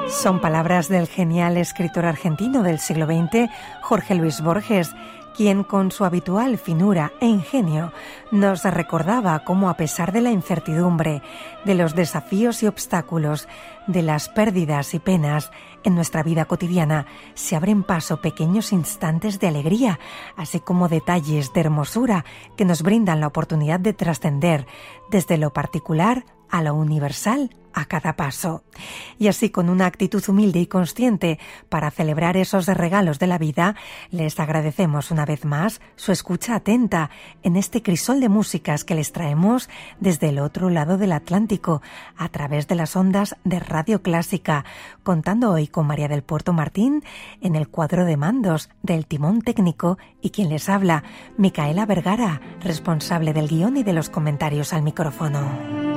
Son palabras del genial escritor argentino del siglo XX, Jorge Luis Borges, quien con su habitual finura e ingenio nos recordaba cómo, a pesar de la incertidumbre, de los desafíos y obstáculos, de las pérdidas y penas, en nuestra vida cotidiana se abren paso pequeños instantes de alegría, así como detalles de hermosura que nos brindan la oportunidad de trascender desde lo particular a lo universal a cada paso. Y así, con una actitud humilde y consciente para celebrar esos regalos de la vida, les agradecemos una vez más su escucha atenta en este crisol de músicas que les traemos desde el otro lado del Atlántico, a través de las ondas de Radio Clásica, contando hoy con María del Puerto Martín en el cuadro de mandos del timón técnico y quien les habla, Micaela Vergara, responsable del guión y de los comentarios al micrófono.